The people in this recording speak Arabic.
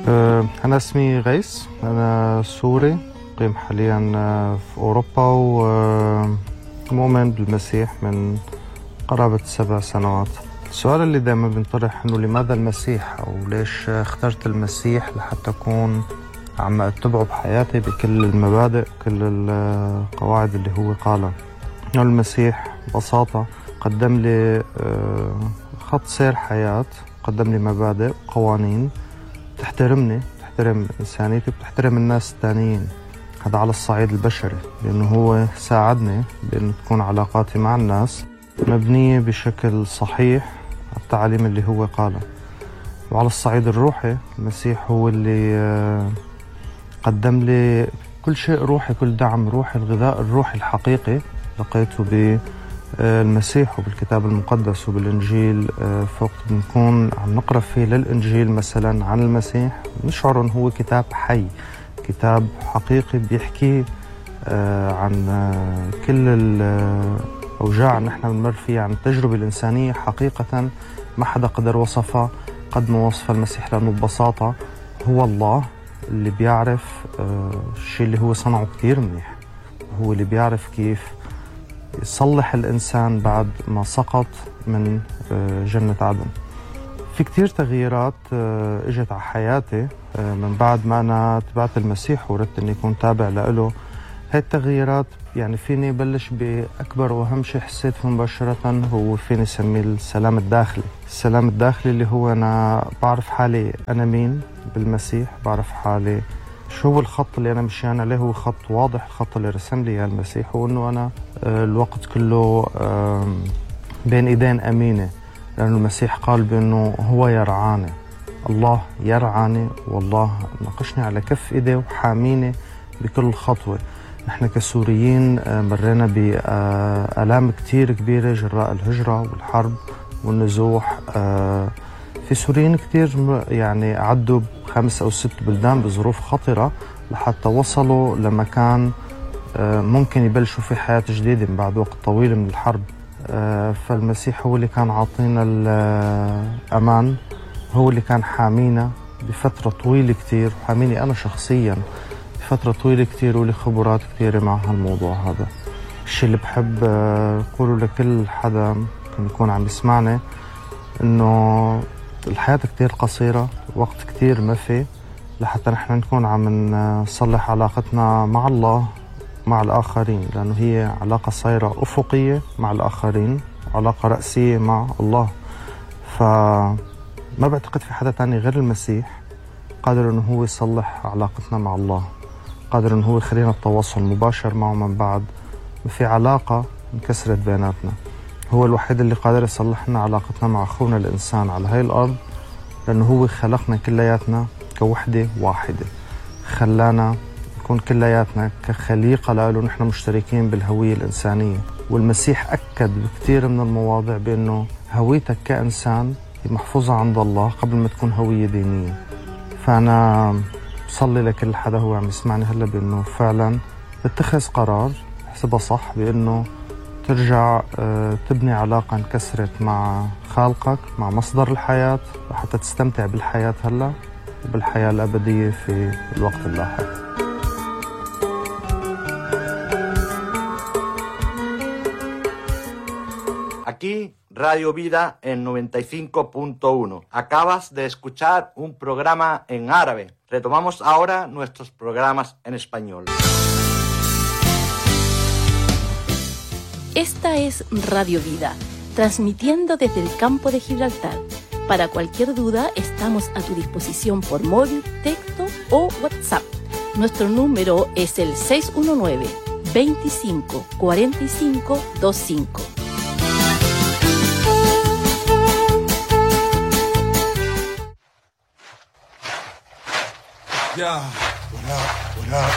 أنا اسمي غيث، أنا سوري مقيم حاليا في أوروبا ومؤمن بالمسيح من قرابة 7 سنوات. السؤال اللي دائما بنطرح إنه لماذا المسيح، أو ليش اخترت المسيح لحتى أكون عم أتبعه بحياتي بكل المبادئ وكل القواعد اللي هو قالها. إنه المسيح ببساطة قدم لي خط سير حياة، قدم لي مبادئ وقوانين تحترمني، تحترم إنسانيتي وتحترم الناس التانيين. هذا على الصعيد البشري، لأنه هو ساعدني بأنه تكون علاقاتي مع الناس مبنية بشكل صحيح على التعاليم اللي هو قالها. وعلى الصعيد الروحي المسيح هو اللي قدم لي كل شيء روحي، كل دعم روحي. الغذاء الروحي الحقيقي لقيته بالمسيح وبالكتاب المقدس وبالإنجيل. فوقت بنكون عم نقرأ فيه للإنجيل مثلا عن المسيح نشعر أنه هو كتاب حي، كتاب حقيقي بيحكي عن كل الأوجاع اللي نحن بنمر فيها، عن التجربة الإنسانية حقيقة ما حدا قدر وصفها قد ما وصف المسيح، لأنه ببساطة هو الله اللي بيعرف الشيء اللي هو صنعه كتير منيح، هو اللي بيعرف كيف يصلح الإنسان بعد ما سقط من جنة عدن. في كتير تغييرات اجت على حياتي من بعد ما أنا تبعت المسيح وردت أني أكون تابع له. هاي التغييرات يعني فيني بلش بأكبر وأهم شيء حسيت فيه مباشرة هو فيني سميه السلام الداخلي. السلام الداخلي اللي هو أنا بعرف حالي أنا مين بالمسيح، بعرف حالي شو هو الخط اللي أنا مشيان عليه، هو خط واضح. الخط اللي رسم لي المسيح هو أنه أنا الوقت كله بين إيدين أمينة، لأنه المسيح قال بأنه هو يرعاني، الله يرعاني، والله ناقشني على كف إيديه وحاميني بكل خطوة. نحن كسوريين مرينا بآلام كتير كبيرة جراء الهجرة والحرب والنزوح. في سوريين كتير يعني عدوا 5 أو 6 بلدان بظروف خطرة لحتى وصلوا لمكان ممكن يبلشوا في حياة جديدة من بعد وقت طويل من الحرب. فالمسيح هو اللي كان عاطينا الأمان، هو اللي كان حامينا بفترة طويلة كتير، وحاميني أنا شخصياً بفترة طويلة كتير، ولي خبرات كتيرة مع هالموضوع هذا. الشيء اللي بحب أقوله لكل حدا يكون عم يسمعني إنه الحياة كتير قصيرة، وقت كتير ما في لحتى نحن نكون عم نصلح علاقتنا مع الله مع الآخرين، لأنه هي علاقة صايرة أفقية مع الآخرين، علاقة رأسية مع الله. فما بعتقد في حدا تاني غير المسيح قادر أنه هو يصلح علاقتنا مع الله، قادر أنه هو يخلينا التواصل مباشر معه من بعد ما في علاقة انكسرت بيناتنا. هو الوحيد اللي قادر يصلح لنا علاقتنا مع أخونا الإنسان على هاي الأرض، لأنه هو خلقنا كلياتنا كوحدة واحدة، خلانا نكون كلياتنا كخليقة له، نحن مشتركين بالهوية الإنسانية. والمسيح أكد بكثير من المواضع بأنه هويتك كإنسان هي محفوظة عند الله قبل ما تكون هوية دينية. فأنا بصلي لكل حدا هو عم يسمعني هلا بأنه فعلا تتخذ قرار حسبها صح، بأنه ترجع تبني علاقة انكسرت مع خالقك، مع مصدر الحياة، حتى تستمتع بالحياة هلا وبالحياة الأبدية في الوقت اللاحق. Aquí, Radio Vida en 95.1. Acabas de escuchar un programa en árabe. Retomamos ahora nuestros programas en español. Esta es Radio Vida, transmitiendo desde el campo de Gibraltar. Para cualquier duda, estamos a tu disposición por móvil, texto o WhatsApp. Nuestro número es el 619-254525. Yeah, what up, what up?